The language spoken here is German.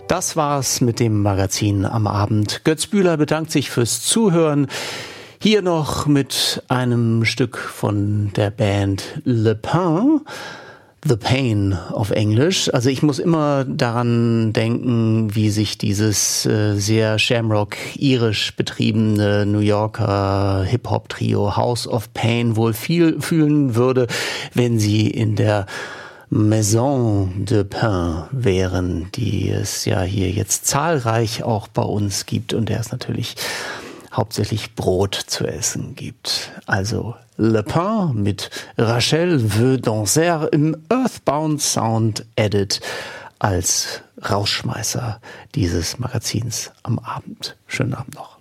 Das war's mit dem Magazin am Abend. Götz Bühler bedankt sich fürs Zuhören. Hier noch mit einem Stück von der Band Le Pen. The Pain auf Englisch. Also ich muss immer daran denken, wie sich dieses sehr Shamrock-irisch betriebene New Yorker Hip-Hop-Trio House of Pain wohl fühlen würde, wenn sie in der Maison de Pain wären, die es ja hier jetzt zahlreich auch bei uns gibt und der es natürlich hauptsächlich Brot zu essen gibt. Also Le Pen mit Rachel veut danser im Earthbound Sound Edit als Rausschmeißer dieses Magazins am Abend. Schönen Abend noch.